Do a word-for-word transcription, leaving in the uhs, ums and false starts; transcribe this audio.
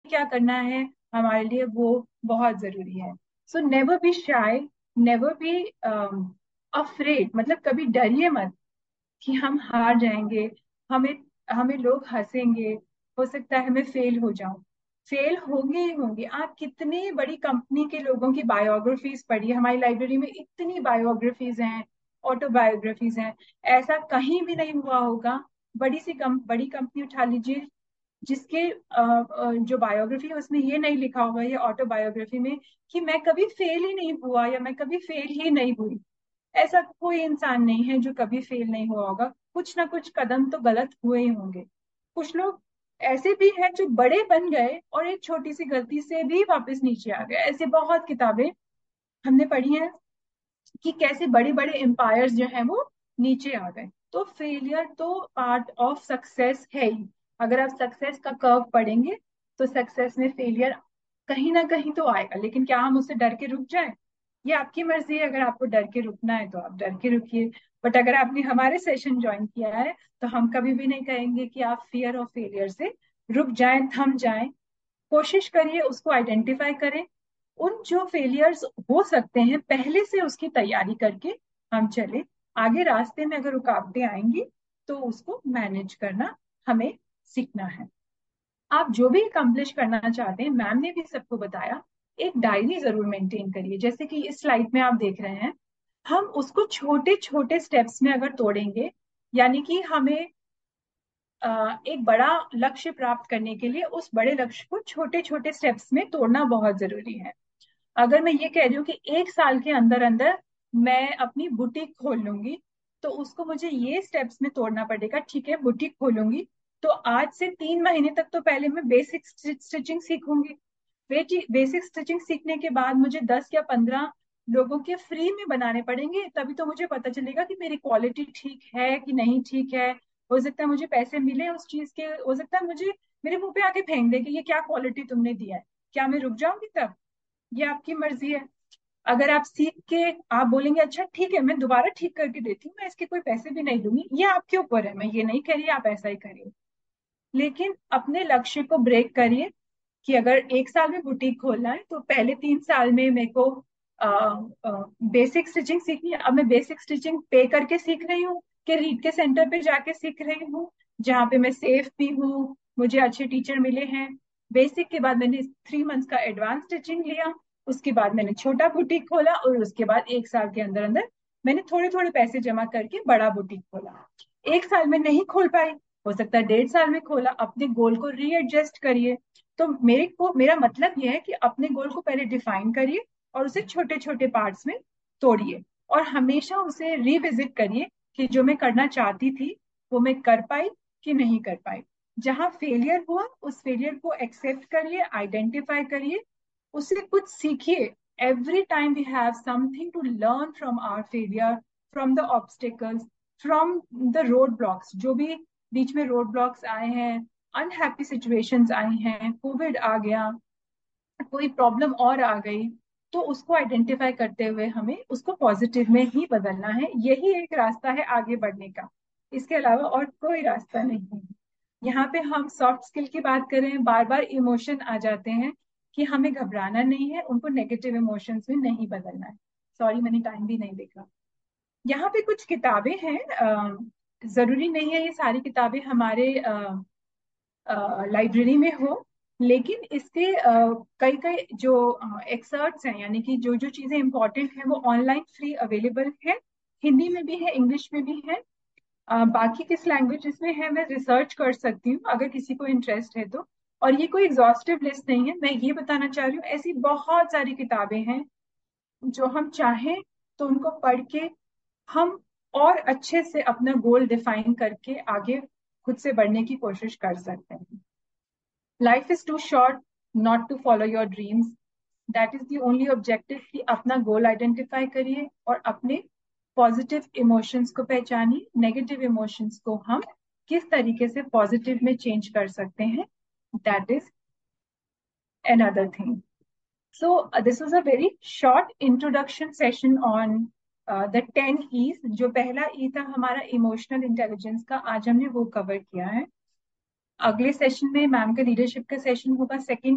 क्या करना है हमारे लिए वो बहुत जरूरी है। So never be shy, never be afraid, मतलब कभी डरिए मत कि हम हार जाएंगे, हमें हमें लोग हंसेंगे, हो सकता है मैं फेल हो जाऊं। फेल होंगे ही होंगे। आप कितनी बड़ी कंपनी के लोगों की बायोग्राफीज पढ़िए, हमारी लाइब्रेरी में इतनी बायोग्राफीज हैं, ऑटोबायोग्राफीज हैं। ऐसा कहीं भी नहीं हुआ होगा। बड़ी सी कम बड़ी कंपनी उठा लीजिए, जिसके अ, अ, जो बायोग्राफी है उसमें ये नहीं लिखा होगा, ये ऑटोबायोग्राफी में, कि मैं कभी फेल ही नहीं हुआ या मैं कभी फेल ही नहीं हुई। ऐसा कोई इंसान नहीं है जो कभी फेल नहीं हुआ होगा। कुछ ना कुछ कदम तो गलत हुए ही होंगे। कुछ लोग ऐसे भी हैं जो बड़े बन गए और एक छोटी सी गलती से भी वापस नीचे आ गए। ऐसी बहुत किताबें हमने पढ़ी हैं कि कैसे बड़े बड़े एम्पायर्स जो हैं वो नीचे आ गए। तो फेलियर तो पार्ट ऑफ सक्सेस है ही। अगर आप सक्सेस का कर्व पढ़ेंगे तो सक्सेस में फेलियर कहीं ना कहीं तो आएगा, लेकिन क्या हम उससे डर के रुक जाए? ये आपकी मर्जी है। अगर आपको डर के रुकना है तो आप डर के रुकिए। बट अगर आपने हमारे सेशन ज्वाइन किया है तो हम कभी भी नहीं कहेंगे कि आप फियर ऑफ फेलियर से रुक जाएं, थम जाएं। कोशिश करिए, उसको आइडेंटिफाई करें। उन जो फेलियर्स हो सकते हैं पहले से उसकी तैयारी करके हम चले। आगे रास्ते में अगर रुकावटें आएंगी तो उसको मैनेज करना हमें सीखना है। आप जो भी अकम्प्लिश करना चाहते हैं, मैम ने भी सबको बताया, एक डायरी जरूर मेंटेन करिए। जैसे कि इस स्लाइड में आप देख रहे हैं, हम उसको छोटे छोटे स्टेप्स में अगर तोड़ेंगे, यानी कि हमें अ, एक बड़ा लक्ष्य प्राप्त करने के लिए उस बड़े लक्ष्य को छोटे छोटे स्टेप्स में तोड़ना बहुत जरूरी है। अगर मैं ये कह रही हूँ कि एक साल के अंदर अंदर मैं अपनी बुटीक खोल लूंगी, तो उसको मुझे ये स्टेप्स में तोड़ना पड़ेगा। ठीक है, बुटीक खोलूंगी तो आज से तीन महीने तक तो पहले मैं बेसिक स्टिचिंग सीखूंगी। बेसिक स्टिचिंग सीखने के बाद मुझे दस या पंद्रह लोगों के फ्री में बनाने पड़ेंगे, तभी तो मुझे पता चलेगा कि मेरी क्वालिटी ठीक है कि नहीं ठीक है। हो सकता है मुझे पैसे मिले उस चीज के, हो सकता है मुझे मेरे मुंह पे आके फेंक दे कि ये क्या क्वालिटी तुमने दिया है। क्या मैं रुक जाऊंगी तब? ये आपकी मर्जी है। अगर आप सीख के आप बोलेंगे अच्छा ठीक है मैं दोबारा ठीक करके देती हूँ, मैं इसके कोई पैसे भी नहीं दूंगी, ये आपके ऊपर है। मैं ये नहीं कह रही आप ऐसा ही करिए, लेकिन अपने लक्ष्य को ब्रेक करिए कि अगर एक साल में बुटीक खोलना है तो पहले तीन साल में मेरे को बेसिक स्टिचिंग सीखनी है। अब मैं बेसिक स्टिचिंग पे करके सीख रही हूँ कि रीड के सेंटर पे जाके सीख रही हूँ, जहाँ पे मैं सेफ भी हूँ, मुझे अच्छे टीचर मिले हैं। बेसिक के बाद मैंने थ्री मंथ्स का एडवांस स्टिचिंग लिया, उसके बाद मैंने छोटा बुटीक खोला, और उसके बाद एक साल के अंदर अंदर मैंने थोड़े थोड़े पैसे जमा करके बड़ा बुटीक खोला। एक साल में नहीं खोल पाई, हो सकता है डेढ़ साल में खोला। अपने गोल को रीएडजस्ट करिए। तो मेरे को मेरा मतलब यह है कि अपने गोल को पहले डिफाइन करिए और उसे छोटे छोटे पार्ट्स में तोड़िए, और हमेशा उसे रिविजिट करिए कि जो मैं करना चाहती थी वो मैं कर पाई कि नहीं कर पाई। जहां फेलियर हुआ उस फेलियर को एक्सेप्ट करिए, आइडेंटिफाई करिए, उससे कुछ सीखिए। Every time we have something to learn from our failure, from the obstacles, from the road blocks. जो भी बीच में रोड ब्लॉक्स आए हैं, अनहैप्पी सिचुएशंस आई हैं, कोविड आ गया, कोई प्रॉब्लम और आ गई, तो उसको आइडेंटिफाई करते हुए हमें उसको पॉजिटिव में ही बदलना है। यही एक रास्ता है आगे बढ़ने का, इसके अलावा और कोई रास्ता नहीं है। यहाँ पे हम सॉफ्ट स्किल की बात करें, बार बार इमोशन आ जाते हैं कि हमें घबराना नहीं है, उनको नेगेटिव इमोशंस में नहीं बदलना है। सॉरी मैंने टाइम भी नहीं देखा। यहाँ पे कुछ किताबें हैं, अ, जरूरी नहीं है ये सारी किताबें हमारे लाइब्रेरी में हो, लेकिन इसके कई कई जो एक्सर्ट्स हैं, यानी कि जो जो चीजें इंपॉर्टेंट हैं वो ऑनलाइन फ्री अवेलेबल है। हिंदी में भी है, इंग्लिश में भी है। अ, बाकी किस लैंग्वेजेस में है मैं रिसर्च कर सकती हूँ अगर किसी को इंटरेस्ट है तो। और ये कोई एग्जॉस्टिव लिस्ट नहीं है, मैं ये बताना चाह रही हूँ ऐसी बहुत सारी किताबें हैं जो हम चाहें तो उनको पढ़ के हम और अच्छे से अपना गोल डिफाइन करके आगे खुद से बढ़ने की कोशिश कर सकते हैं। Life is to short not to follow your dreams. That is the only objective कि अपना गोल आइडेंटिफाई करिए और अपने पॉजिटिव इमोशंस को पहचानिए, नेगेटिव इमोशंस को हम किस तरीके से पॉजिटिव में चेंज कर सकते हैं, that is another thing. So uh, this was a very short introduction session on uh, the ten E's। जो पहला ई था हमारा इमोशनल इंटेलिजेंस का, आज हमने वो कवर किया है। अगले सेशन में मैम का लीडरशिप का सेशन होगा, सेकंड